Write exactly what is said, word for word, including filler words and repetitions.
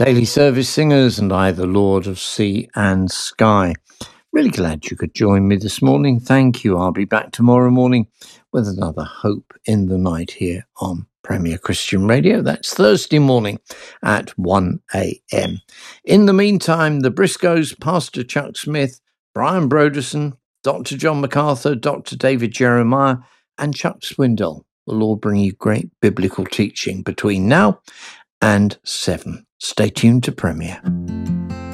Daily Service Singers and I, the Lord of Sea and Sky. Really glad you could join me this morning. Thank you. I'll be back tomorrow morning with another Hope in the Night here on Premier Christian Radio. That's Thursday morning at one a.m. In the meantime, the Briscoes, Pastor Chuck Smith, Brian Broderson, Doctor John MacArthur, Doctor David Jeremiah, and Chuck Swindoll will all bring you great biblical teaching between now and seven. Stay tuned to Premier.